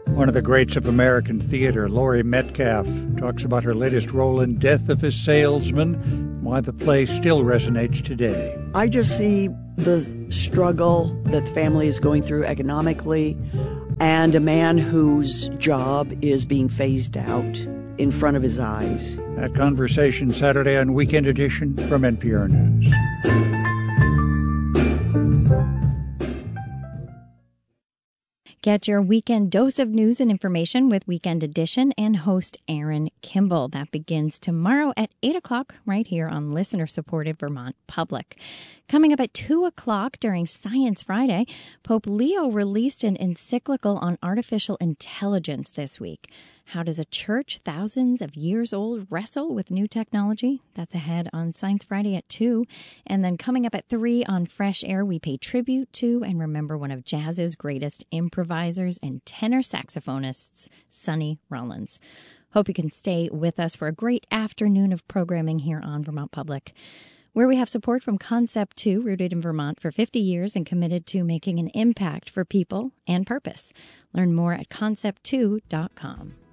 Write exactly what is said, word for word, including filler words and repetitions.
One of the greats of American theater, Laurie Metcalf, talks about her latest role in Death of a Salesman, why the play still resonates today. I just see the struggle that the family is going through economically, and a man whose job is being phased out in front of his eyes. That conversation Saturday on Weekend Edition from N P R News. Get your weekend dose of news and information with Weekend Edition and host Aaron Kimball. That begins tomorrow at eight o'clock right here on listener-supported Vermont Public. Coming up at two o'clock during Science Friday, Pope Leo released an encyclical on artificial intelligence this week. How does a church thousands of years old wrestle with new technology? That's ahead on Science Friday at two. And then coming up at three on Fresh Air, we pay tribute to and remember one of jazz's greatest improvisers and tenor saxophonists, Sonny Rollins. Hope you can stay with us for a great afternoon of programming here on Vermont Public, where we have support from Concept two, rooted in Vermont for fifty years and committed to making an impact for people and purpose. Learn more at concept two dot com.